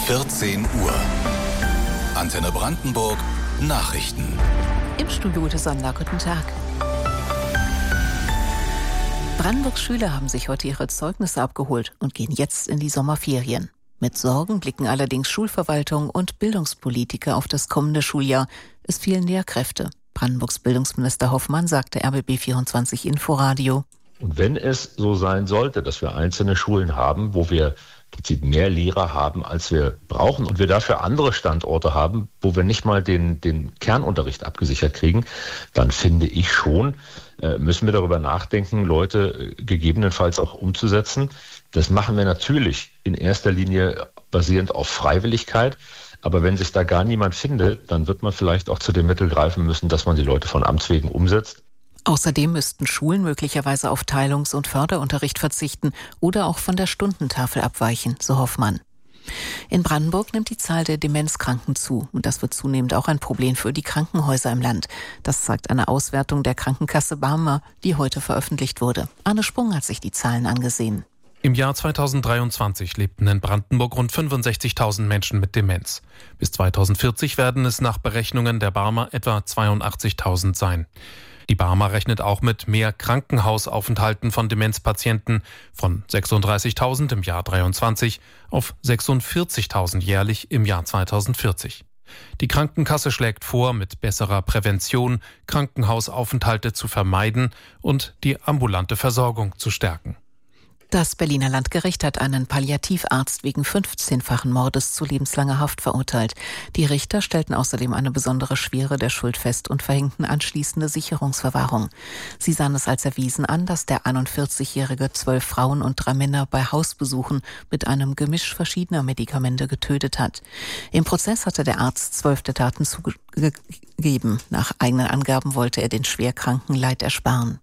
14 Uhr. Antenne Brandenburg Nachrichten. Im Studio Ute Sonder, guten Tag. Brandenburgs Schüler haben sich heute ihre Zeugnisse abgeholt und gehen jetzt in die Sommerferien. Mit Sorgen blicken allerdings Schulverwaltung und Bildungspolitiker auf das kommende Schuljahr. Es fehlen Lehrkräfte. Brandenburgs Bildungsminister Hoffmann sagte RBB24 Inforadio. Und wenn es so sein sollte, dass wir einzelne Schulen haben, wo wir mehr Lehrer haben, als wir brauchen und wir dafür andere Standorte haben, wo wir nicht mal den Kernunterricht abgesichert kriegen, dann finde ich schon, müssen wir darüber nachdenken, Leute gegebenenfalls auch umzusetzen. Das machen wir natürlich in erster Linie basierend auf Freiwilligkeit. Aber wenn sich da gar niemand findet, dann wird man vielleicht auch zu dem Mittel greifen müssen, dass man die Leute von Amts wegen umsetzt. Außerdem müssten Schulen möglicherweise auf Teilungs- und Förderunterricht verzichten oder auch von der Stundentafel abweichen, so Hoffmann. In Brandenburg nimmt die Zahl der Demenzkranken zu und das wird zunehmend auch ein Problem für die Krankenhäuser im Land. Das zeigt eine Auswertung der Krankenkasse Barmer, die heute veröffentlicht wurde. Arne Sprung hat sich die Zahlen angesehen. Im Jahr 2023 lebten in Brandenburg rund 65.000 Menschen mit Demenz. Bis 2040 werden es nach Berechnungen der Barmer etwa 82.000 sein. Die Barmer rechnet auch mit mehr Krankenhausaufenthalten von Demenzpatienten von 36.000 im Jahr 23 auf 46.000 jährlich im Jahr 2040. Die Krankenkasse schlägt vor, mit besserer Prävention Krankenhausaufenthalte zu vermeiden und die ambulante Versorgung zu stärken. Das Berliner Landgericht hat einen Palliativarzt wegen 15-fachen Mordes zu lebenslanger Haft verurteilt. Die Richter stellten außerdem eine besondere Schwere der Schuld fest und verhängten anschließende Sicherungsverwahrung. Sie sahen es als erwiesen an, dass der 41-Jährige 12 Frauen und 3 Männer bei Hausbesuchen mit einem Gemisch verschiedener Medikamente getötet hat. Im Prozess hatte der Arzt 12 der Taten zugegeben. Nach eigenen Angaben wollte er den Schwerkranken Leid ersparen.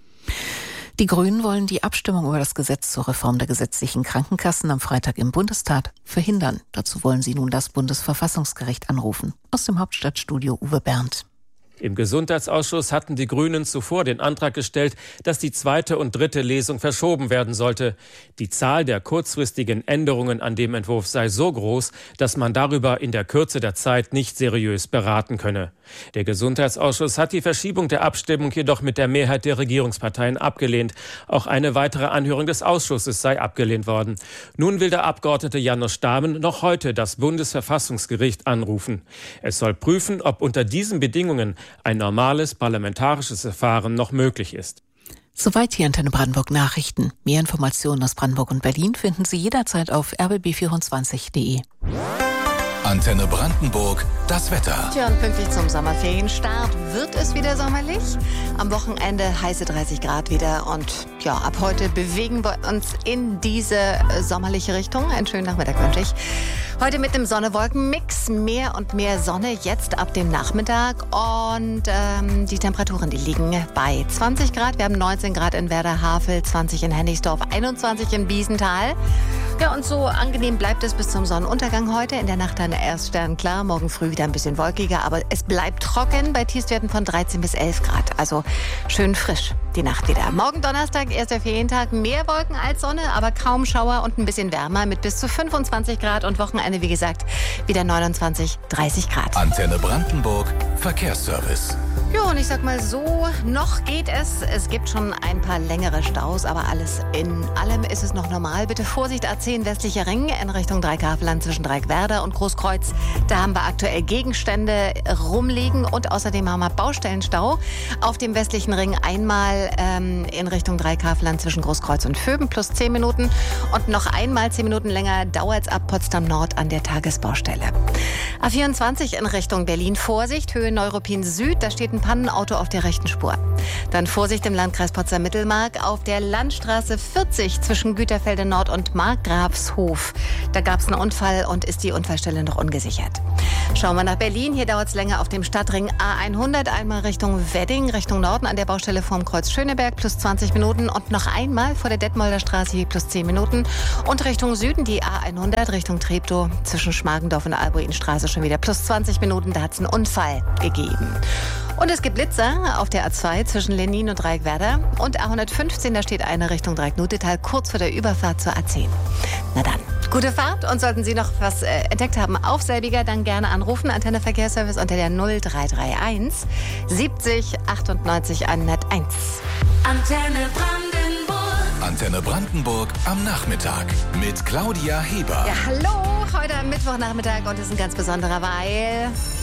Die Grünen wollen die Abstimmung über das Gesetz zur Reform der gesetzlichen Krankenkassen am Freitag im Bundestag verhindern. Dazu wollen sie nun das Bundesverfassungsgericht anrufen. Aus dem Hauptstadtstudio Uwe Berndt. Im Gesundheitsausschuss hatten die Grünen zuvor den Antrag gestellt, dass die 2. und 3. Lesung verschoben werden sollte. Die Zahl der kurzfristigen Änderungen an dem Entwurf sei so groß, dass man darüber in der Kürze der Zeit nicht seriös beraten könne. Der Gesundheitsausschuss hat die Verschiebung der Abstimmung jedoch mit der Mehrheit der Regierungsparteien abgelehnt. Auch eine weitere Anhörung des Ausschusses sei abgelehnt worden. Nun will der Abgeordnete Janusz Stamen noch heute das Bundesverfassungsgericht anrufen. Es soll prüfen, ob unter diesen Bedingungen ein normales parlamentarisches Verfahren noch möglich ist. Soweit die Antenne Brandenburg Nachrichten. Mehr Informationen aus Brandenburg und Berlin finden Sie jederzeit auf rbb24.de. Antenne Brandenburg, das Wetter. Tja, und pünktlich zum Sommerferienstart wird es wieder sommerlich. Am Wochenende heiße 30 Grad wieder. Und ja, ab heute bewegen wir uns in diese sommerliche Richtung. Einen schönen Nachmittag wünsche ich. Heute mit einem Sonne-Wolken-Mix. Mehr und mehr Sonne jetzt ab dem Nachmittag. Und die Temperaturen, die liegen bei 20 Grad. Wir haben 19 Grad in Werder-Havel, 20 in Hennigsdorf, 21 in Biesenthal. Ja, und so angenehm bleibt es bis zum Sonnenuntergang heute. In der Nacht dann erst sternklar, morgen früh wieder ein bisschen wolkiger, aber es bleibt trocken bei Tiefstwerten von 13 bis 11 Grad. Also schön frisch die Nacht wieder. Morgen Donnerstag, erster Ferientag, mehr Wolken als Sonne, aber kaum Schauer und ein bisschen wärmer mit bis zu 25 Grad und Wochenende, wie gesagt, wieder 29, 30 Grad. Antenne Brandenburg Verkehrsservice. Ja, und ich sag mal so, noch geht es. Es gibt schon ein paar längere Staus, aber alles in allem ist es noch normal. Bitte Vorsicht, A10 westlicher Ring in Richtung Dreieckhavelland zwischen Dreieckwerder und Großkreuz. Da haben wir aktuell Gegenstände rumliegen und außerdem haben wir Baustellenstau. Auf dem westlichen Ring einmal in Richtung Dreieckhavelland zwischen Großkreuz und Vöben plus 10 Minuten. Und noch einmal 10 Minuten länger dauert es ab Potsdam Nord an der Tagesbaustelle. A24 in Richtung Berlin. Vorsicht, Höhe Neuruppin Süd. Da steht ein Pannenauto auf der rechten Spur. Dann Vorsicht im Landkreis Potsdam-Mittelmark auf der Landstraße 40 zwischen Güterfelde Nord und Markgrafshof. Da gab es einen Unfall und ist die Unfallstelle noch ungesichert. Schauen wir nach Berlin. Hier dauert es länger auf dem Stadtring A100. Einmal Richtung Wedding, Richtung Norden an der Baustelle vorm Kreuz Schöneberg plus 20 Minuten. Und noch einmal vor der Detmolder Straße hier plus 10 Minuten. Und Richtung Süden die A100 Richtung Treptow zwischen Schmargendorf und Albuinstraße schon wieder plus 20 Minuten. Da hat es einen Unfall gegeben. Und es gibt Blitzer auf der A2 zwischen Lenin und Dreieckwerder. Und A115, da steht eine Richtung Dreieck-Nutetal kurz vor der Überfahrt zur A10. Na dann, Gute Fahrt und sollten Sie noch was entdeckt haben auf selbiger, dann gerne anrufen. Antenne Verkehrsservice unter der 0331 70 98 101. Antenne Brandenburg. Antenne Brandenburg am Nachmittag mit Claudia Heber. Ja, hallo, heute am Mittwochnachmittag und es ist ein ganz besonderer, weil